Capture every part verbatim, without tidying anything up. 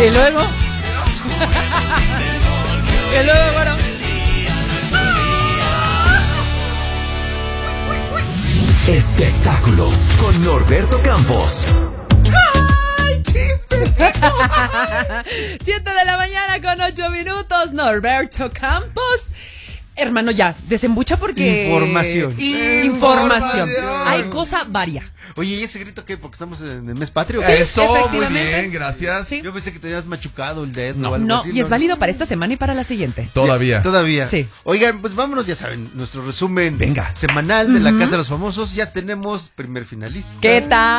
Y luego. Y luego, bueno. Espectáculos con Norberto Campos. ¡Ay, chistecito! Siete de la mañana con ocho minutos. Norberto Campos. Hermano, ya, desembucha porque... Información. Información. Hay cosa varia. Oye, ¿y ese grito qué? ¿Porque estamos en el mes patrio? Sí, Eso, muy efectivamente. bien, gracias. Sí. Yo pensé que te habías machucado el dedo No. o algo No, así. y es válido para esta semana y para la siguiente. Todavía. Todavía. Sí. Oigan, pues vámonos, ya saben, nuestro resumen Venga. semanal de la Casa de los Famosos. Ya tenemos primer finalista. ¿Qué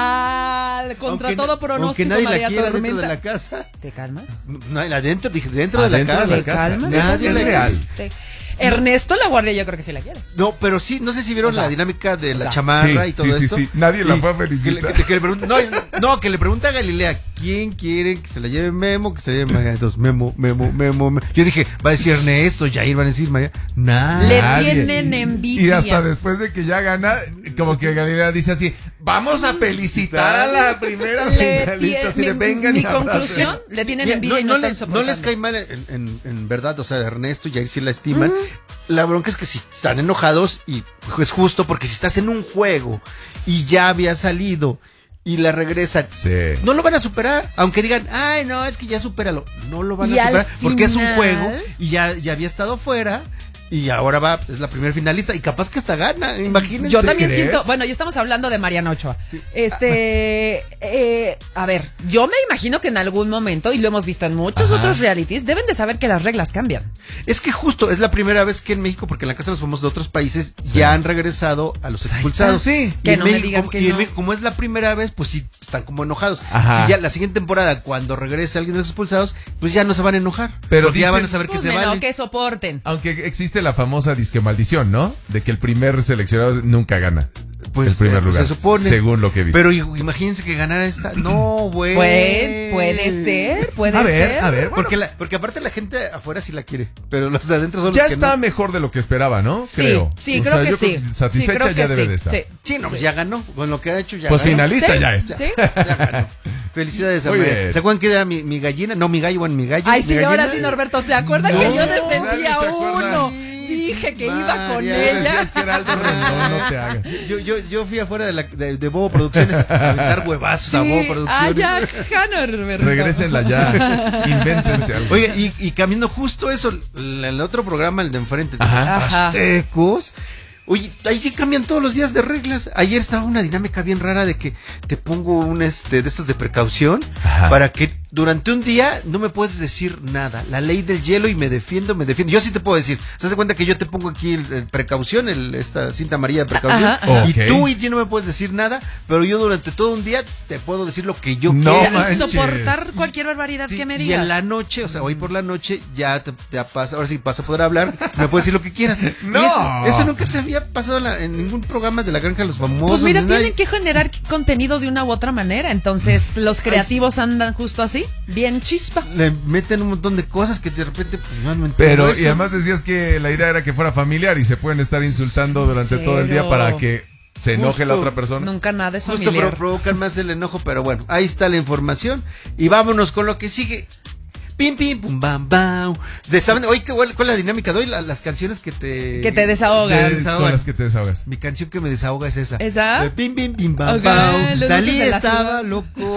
tal? Contra Aunque- todo pronóstico, Aunque nadie María la quiera Tormenta. dentro de la casa. ¿Te calmas? No, adentro, dije, dentro de la Adentro casa. de la ¿Te casa. calmas? Nadie Es la real. Te- Ernesto La Guardia yo creo que sí la quiere. No, pero sí, no sé si vieron O sea, la dinámica de la sea, chamarra sí, y todo sí, sí, esto. sí. Nadie la Y fue a que le- felicitar. que- que le pregunta- no, no, que le pregunta a Galilea, ¿quién quiere que se la lleve Memo? Que se la lleve María dos. Memo, Memo, Memo, Memo. Yo dije, va a decir Ernesto, Jair, van a decir María. Nada. Le Nadie. tienen envidia. Y hasta después de que ya gana, como que Galilea dice así, vamos a felicitar a la primera Le finalista. tie- Así de mi, vengan mi y abracen". conclusión, le tienen Mira, envidia y no, no, están les, no soportando. les cae mal en, en, en verdad, o sea, Ernesto y Jair sí la estiman. La bronca es que si están enojados y es justo porque si estás en un juego y ya había salido y la regresan, Sí. no lo van a superar, aunque digan, ay no, es que ya supéralo, no lo van Y a al superar porque es un final- juego y ya, ya había estado fuera. Y ahora va, es la primera finalista y capaz que hasta gana, imagínense. Yo también ¿Crees? siento, bueno, ya estamos hablando de Mariana Ochoa. Sí. Este, eh, a ver, yo me imagino que en algún momento, y lo hemos visto en muchos Ajá. otros realities, deben de saber que las reglas cambian. Es que justo es la primera vez que en México, porque en la Casa de los Famosos de otros países ya han regresado a los expulsados. Sí. Y Que en no me México, digan como, que y en no. México, como es la primera vez, pues sí están como enojados. Ajá. Si ya la siguiente temporada, cuando regrese alguien de los expulsados, pues ya no se van a enojar. Pero porque ya dicen- van a saber que Pues se menos, vale. que soporten. Aunque existe la famosa disque maldición, ¿no? De que el primer seleccionado nunca gana. Pues el primer eh, pues lugar. se supone. Según lo que he visto. Pero i- imagínense que ganara esta. No, güey. Pues, puede ser, puede A ver, ser. a ver. Porque, la, porque aparte la gente afuera sí la quiere, pero los de adentro son Ya los que está no. mejor de lo que esperaba, ¿no? Sí, creo. sí, O creo sea, que yo sí. Satisfecha Sí, creo ya que debe sí, de estar. sí. Sí, no, pues ya ganó. Con lo que ha hecho ya Pues ganó. finalista Sí, ya es. sí. Ya ganó. Felicidades a Muy María. bien. ¿Se acuerdan que era mi, mi gallina? No, mi gallo, bueno, mi gallo. Ay, mi sí, gallina. ahora sí, Norberto, ¿se acuerdan No, que yo nadie defendía se acuerda. uno? Dije que iba con María, Tú ella. decías que era Aldo Rendón, no te hagas. Yo, yo, yo fui afuera de, la, de, de Bobo Producciones a aventar huevazos a Bobo Sí, Producciones. ah, ya, ja, Norberto. Regrésenla ya. Invéntense algo. Oye, y, y cambiando justo eso, el, el otro programa, el de enfrente, de Ajá. los Ajá. aztecos. Oye, ahí sí cambian todos los días de reglas. Ayer estaba una dinámica bien rara de que te pongo un este de estas de precaución Ajá. para que durante un día no me puedes decir nada. La ley del hielo y me defiendo, me defiendo. Yo sí te puedo decir. ¿Se das cuenta que yo te pongo aquí el, el precaución, el, esta cinta amarilla de precaución? Ajá, ajá. Y Ok. tú y no me puedes decir nada, pero yo durante todo un día te puedo decir lo que yo No, quiera. Y manches. soportar cualquier barbaridad Sí, que me y digas. en la noche, o sea, hoy por la noche ya te, te pasa, ahora sí vas a poder hablar, me puedes decir lo que quieras. No. Y eso, eso nunca se había pasado en, la- en ningún programa de la Granja de los Famosos. Pues mira, ni nada. tienen que generar contenido de una u otra manera. Entonces, los creativos andan justo así, bien chispa. Le meten un montón de cosas que de repente, pues yo no entiendo Pero, eso. y además decías que la idea era que fuera familiar y se pueden estar insultando durante todo el día Cero. para que se enoje la Justo. otra persona. Nunca nada es Justo familiar. pro- provocan más el enojo, pero bueno, ahí está la información. Y vámonos con lo que sigue. Pim, pim, pum, bam, bam. De, ¿saben? Oye, ¿cuál, ¿cuál es la dinámica de hoy? La- las canciones que te... Que te desahogan. te Con desahogan. las que te desahogas. Mi canción que me desahoga es esa. ¿Esa? De pim, pim, pim, bam, Ok, bam. los Dalí luces de la estaba ciudad. loco.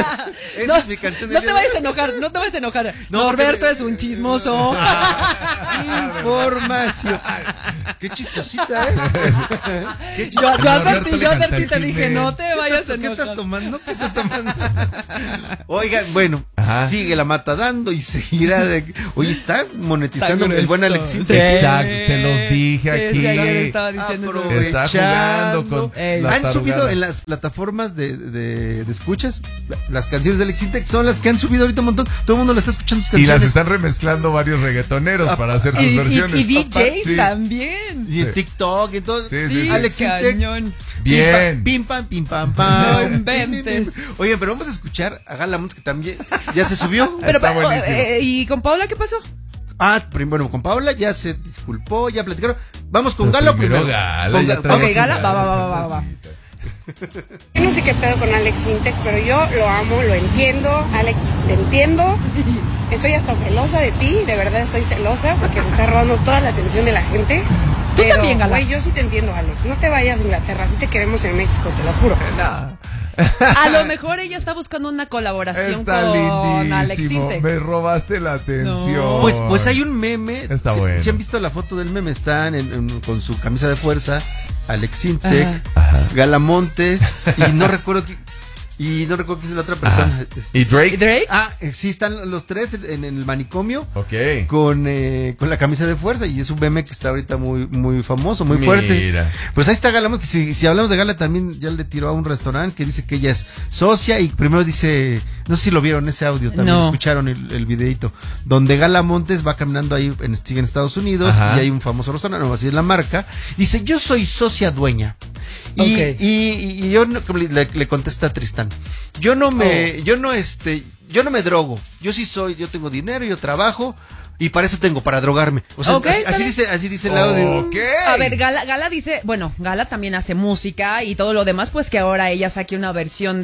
Esa No, es mi canción de no te vayas a enojar, no te vayas a enojar. No, Norberto porque- es un chismoso. Información. Qué chistosita, ¿eh? Qué Yo, yo Norberto advertí, le yo canta advertí, el te dije, chisme. no te vayas a ¿Qué enojar. estás tomando? ¿Qué estás tomando? Oigan, bueno, Ajá. sigue la mata dando y seguirá. De... Oye, está monetizando Está el buen grueso. Alexis. Sí. Exacto, se los dije Sí, aquí. sí, ayer estaba diciendo eso. Está jugando con Ey. la Han tarugada. subido en las plataformas de, de, de escuchas las canciones de Alex Intec, son las que han subido ahorita un montón. Todo el mundo la está escuchando sus Y las canciones. están remezclando varios reggaetoneros Ah, para hacer sus Y, y, versiones. y D Js Sí. también. Y en Sí. TikTok, y entonces. Sí, sí, Sí, sí. Alex Intec. cañón. Bien. Pim pam, pim pam, pam. No inventes. Oye, pero vamos a escuchar a Gala Montes que también ya se subió. Pero, Está pero, buenísimo. eh, ¿y con Paula qué pasó? Ah, prim- bueno, con Paola ya se disculpó, ya platicaron. Vamos con Pero Gala primero primero. Gala, Con ya Ga- trae Ok, su Gala, va, va, va, va, va. Yo no sé qué pedo con Alex Sintek, pero yo lo amo, lo entiendo. Alex, te entiendo. Estoy hasta celosa de ti, de verdad estoy celosa porque te está robando toda la atención de la gente. Tú Pero, también, Gala. güey, yo sí te entiendo, Alex. No te vayas a Inglaterra, sí te queremos en México, te lo juro. No. A lo mejor ella está buscando una colaboración Está con Alex lindísimo. Sintek. Me robaste la atención. No. Pues, pues hay un meme. Está bueno. Si han visto la foto del meme, están en- en- con su camisa de fuerza, Alex Sintek, Ajá. Gala Montes, y no recuerdo qui- y no recuerdo quién es la otra persona. Ajá. Es- ¿Y Drake? ¿Y Drake? Ah, eh, sí, están los tres en, en el manicomio. Ok. Con, eh, con la camisa de fuerza, y es un meme que está ahorita muy muy famoso, muy Mira. fuerte. Pues ahí está Gala Montes, que si, si hablamos de Gala también ya le tiró a un restaurante que dice que ella es socia, y primero dice, no sé si lo vieron ese audio, también No. escucharon el, el videito, donde Gala Montes va caminando ahí, en, sigue en Estados Unidos, Ajá. y hay un famoso restaurante, no, así es la marca, dice, yo soy socia dueña. Y, Ok. y, y yo no- como le, le contesta a Tristán, yo no me, Oh. yo no este, yo no me drogo, yo sí soy, yo tengo dinero, yo trabajo, y para eso tengo, para drogarme. O sea, Ok, así, está así bien. dice, así dice el audio. Ok. A ver, Gala, Gala dice, bueno, Gala también hace música y todo lo demás, pues que ahora ella saque una versión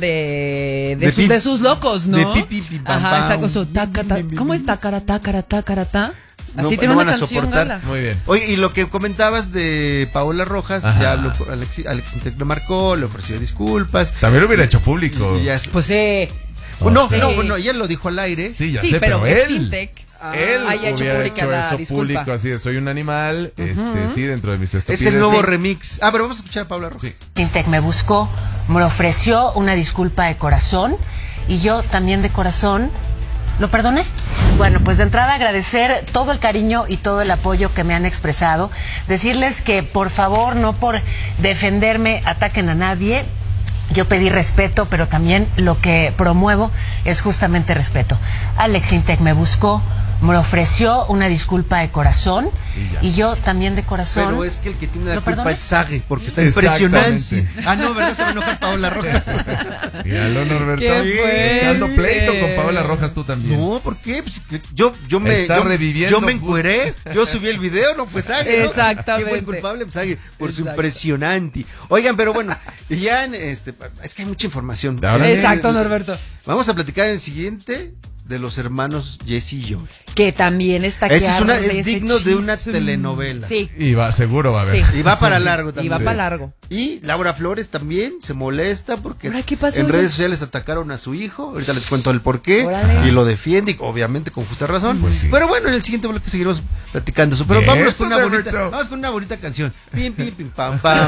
de de, De su- pi- de sus locos, ¿no? de pi, pi, pi, pam, Ajá, pam. está con su taca, ta- ¿cómo es tacara, tacara, tacara, ta? No- Así no tiene van una a canción, soportar. Gala. Muy bien. Oye, y lo que comentabas de Paola Rojas, Ajá. ya habló con Alex, Alex Intec lo marcó, le ofreció disculpas. También lo hubiera hecho público. Y ya- Pues sí. no, Sí. no, bueno, ella lo dijo al aire. Sí, ya Sí, sé, pero pero, que él. Fintech él haya hecho hubiera pública hecho la eso disculpa. público, así de soy un animal, este, sí, dentro de mis Es estupideces. el nuevo Sí. remix. Ah, pero vamos a escuchar a Paola Rojas. Sí. Sintec me buscó, me ofreció una disculpa de corazón y yo también de corazón lo perdoné. Bueno, pues de entrada agradecer todo el cariño y todo el apoyo que me han expresado, decirles que por favor no por defenderme ataquen a nadie. Yo pedí respeto, pero también lo que promuevo es justamente respeto. Alex Sintek me buscó, me ofreció una disculpa de corazón Y ya. y yo también de corazón. Pero es que el que tiene la ¿Lo culpa perdoné? es Sage, porque está Exactamente. impresionante. Ah, no, ¿verdad? Se va a enojar Paola Rojas. Míralo, Norberto. Qué fuerte. Estando pleito con Paola Rojas tú también. No, ¿por qué? Pues, que yo, yo me, Está yo, reviviendo yo me justo. encueré, yo subí el video, no fue Sage, ¿no? Exactamente. ¿Quién fue el culpable? Pues Sage, por su Exacto. impresionante. Oigan, pero bueno, ya en este, es que hay mucha información. Ahora Exacto, Norberto. Vamos a platicar en el siguiente de los hermanos Jesse y Joel. Que también está Ese es, una, arde es ese digno de una chisme. telenovela. Sí. Y va, seguro va a haber. Sí. Y va para largo Y también. va Sí. para largo. Y Laura Flores también se molesta porque ¿Ahora qué pasó, en oye? redes sociales atacaron a su hijo. Ahorita les cuento el porqué. Órale. Y lo defiende, y obviamente con justa razón. Pues sí. Pero bueno, en el siguiente bloque seguiremos platicando eso. Pero Bien, vámonos con una Norberto. bonita, vamos con una bonita canción. Pim, pim, pim, pam, pam.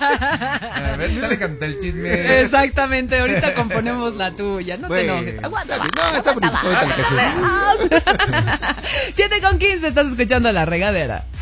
A ver, dale canta el chisme. Exactamente, ahorita componemos la tuya, no Bueno, te enojes. Aguanta, está bien. No, está bonita, está bonita la canción. siete con quince, estás escuchando La Regadera.